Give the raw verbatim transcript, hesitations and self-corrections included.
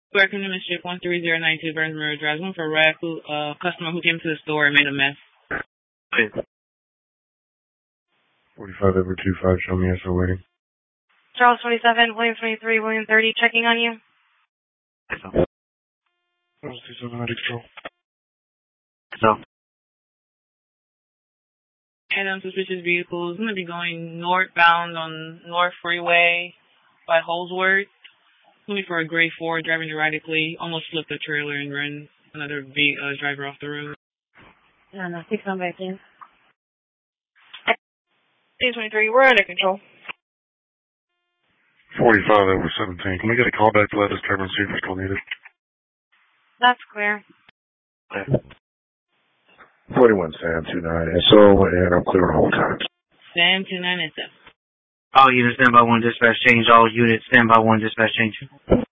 Welcome to Mischief one three zero nine two Burns Road Drive. One for a rag who, uh, customer who came to the store and made a mess. forty-five over two five, show me S O waiting. Charles twenty-seven, William twenty-three, William thirty, checking on you. Charles two seven, ready control. So. Head on suspicious vehicles. I'm going to be going northbound on North Freeway by Holsworth. Looking for a gray Ford driving erratically. Almost flipped the trailer and ran another v- uh, driver off the road. No, no, please come back in. eight twenty-three, we're under control. forty-five over seventeen. Can we get a call back to let us cover and see if we're still needed? That's clear. forty-one Sam two nine S O, and I'm clear on hold times. Sam two nine S O. All units stand by one dispatch change. All units stand by one dispatch change.